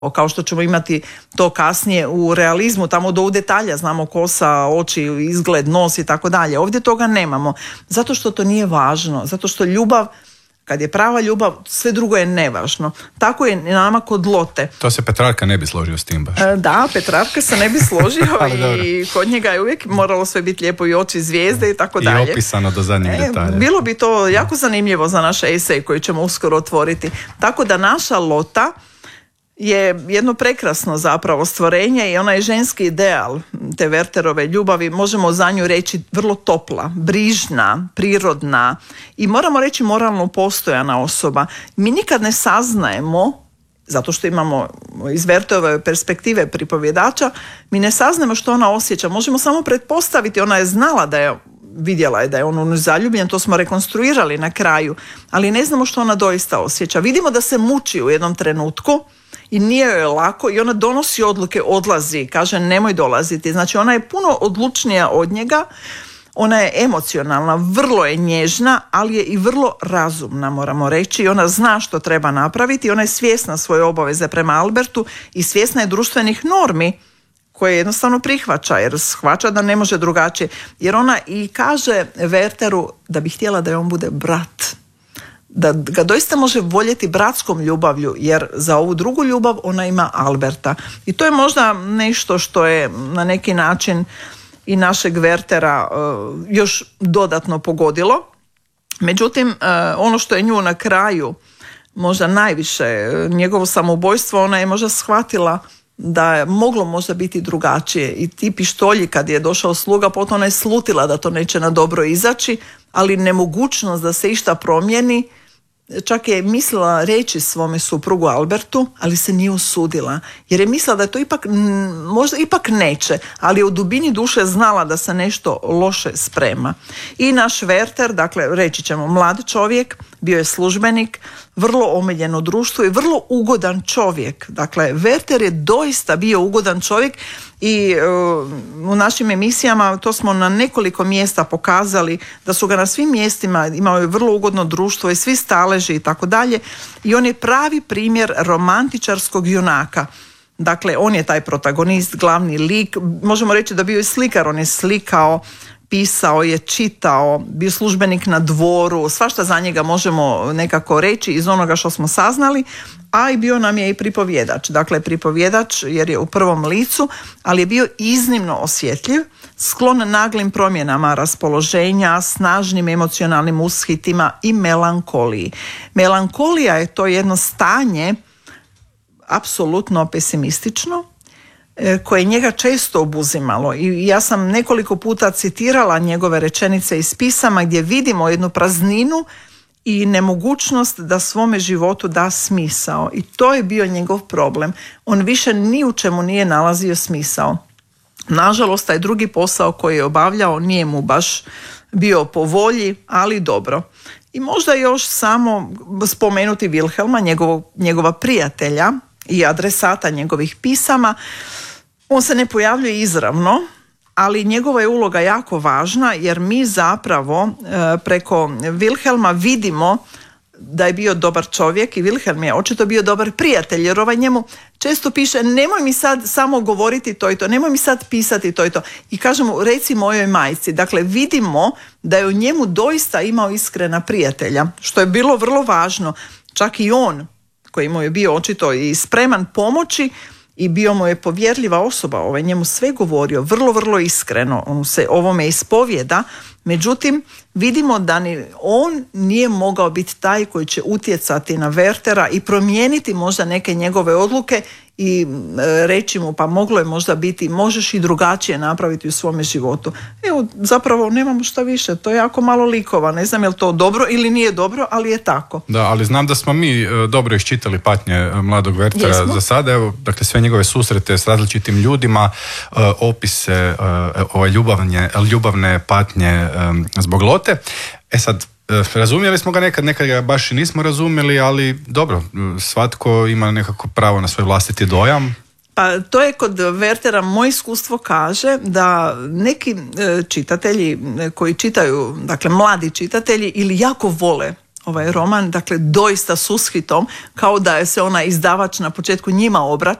kao što ćemo imati to kasnije u realizmu, tamo do u detalja znamo kosa, oči, izgled, nos i tako dalje. Ovdje toga nemamo, zato što to nije važno, zato što ljubav, kad je prava ljubav, sve drugo je nevažno. Tako je nama kod Lote. To se Petrarka ne bi složio s tim baš. Da, Petrarka se ne bi složio i kod njega je uvijek moralo sve biti lijepo i oči zvijezde i tako dalje. I opisano do zadnjeg detalja. Bilo bi to jako zanimljivo za naš esej koji ćemo uskoro otvoriti. Tako da naša Lota je jedno prekrasno zapravo stvorenje i onaj ženski ideal te Wertherove ljubavi, možemo za nju reći vrlo topla, brižna, prirodna i moramo reći moralno postojana osoba. Mi nikad ne saznajemo, zato što imamo iz Wertherove perspektive pripovjedača, mi ne saznajemo što ona osjeća. Možemo samo pretpostaviti, ona je znala da je, vidjela je da je on zaljubljen, to smo rekonstruirali na kraju, ali ne znamo što ona doista osjeća. Vidimo da se muči u jednom trenutku i nije joj lako i ona donosi odluke, odlazi, kaže nemoj dolaziti. Znači ona je puno odlučnija od njega, ona je emocionalna, vrlo je nježna, ali je i vrlo razumna, moramo reći, i ona zna što treba napraviti, ona je svjesna svoje obaveze prema Albertu i svjesna je društvenih normi koje jednostavno prihvaća, jer shvaća da ne može drugačije. Jer ona i kaže Wertheru da bi htjela da je on bude brat, da ga doista može voljeti bratskom ljubavlju, jer za ovu drugu ljubav ona ima Alberta. I to je možda nešto što je na neki način i našeg Werthera još dodatno pogodilo. Međutim, ono što je nju na kraju možda najviše, njegovo samoubojstvo, ona je možda shvatila da je moglo možda biti drugačije i ti pištolji kad je došao sluga, potom ona je slutila da to neće na dobro izaći, ali nemogućnost da se išta promijeni, čak je mislila reći svome suprugu Albertu, ali se nije usudila, jer je mislila da to ipak, možda ipak neće, ali je u dubini duše znala da se nešto loše sprema. I naš Werther, dakle reći ćemo mlad čovjek, bio je službenik, vrlo omiljen u društvu i vrlo ugodan čovjek. Dakle, Werther je doista bio ugodan čovjek i u našim emisijama to smo na nekoliko mjesta pokazali da su ga na svim mjestima, imao je vrlo ugodno društvo i svi staleži i tako dalje, i on je pravi primjer romantičarskog junaka. Dakle, on je taj protagonist, glavni lik, možemo reći da bio je slikar, on je slikao, pisao je, čitao, bio službenik na dvoru, svašta za njega možemo nekako reći iz onoga što smo saznali, a i bio nam je i pripovjedač. Dakle, pripovjedač jer je u prvom licu, ali je bio iznimno osjetljiv, sklon naglim promjenama raspoloženja, snažnim emocionalnim ushitima i melankoliji. Melankolija je to jedno stanje apsolutno pesimistično, koje njega često obuzimalo, i ja sam nekoliko puta citirala njegove rečenice iz pisama gdje vidimo jednu prazninu i nemogućnost da svome životu da smisao, i to je bio njegov problem. On više ni u čemu nije nalazio smisao. Nažalost, taj drugi posao koji je obavljao nije mu baš bio po volji, ali dobro. I možda još samo spomenuti Wilhelma, njegova prijatelja i adresata njegovih pisama. On se ne pojavljuje izravno, ali njegova je uloga jako važna, jer mi zapravo preko Wilhelma vidimo da je bio dobar čovjek i Wilhelm je očito bio dobar prijatelj, jer ovaj njemu često piše nemoj mi sad samo govoriti to i to, nemoj mi sad pisati to i to. I kaže mu reci mojoj majci. Dakle, vidimo da je u njemu doista imao iskrena prijatelja, što je bilo vrlo važno. Čak i on, koji mu je bio očito i spreman pomoći i bio mu je povjerljiva osoba, ovaj njemu sve govorio vrlo, vrlo iskreno, on se ovome ispovjeda, međutim vidimo da ni on nije mogao biti taj koji će utjecati na Werthera i promijeniti možda neke njegove odluke i reći mu pa moglo je možda biti, možeš i drugačije napraviti u svome životu. Evo, zapravo nemamo šta više, to je jako malo likova, ne znam je li to dobro ili nije dobro, ali je tako. Da, ali znam da smo mi dobro iščitali patnje mladog Werthera za sada, evo, dakle sve njegove susrete s različitim ljudima, opise ove ljubavne patnje zbog Lote. E sad, razumjeli smo ga nekad ga baš i nismo razumjeli, ali dobro, svatko ima nekako pravo na svoj vlastiti dojam. Pa to je kod Werthera, moje iskustvo kaže da neki čitatelji koji čitaju, dakle mladi čitatelji, ili jako vole ovaj roman, dakle doista s ushitom, kao da je se ona izdavač na početku njima obraća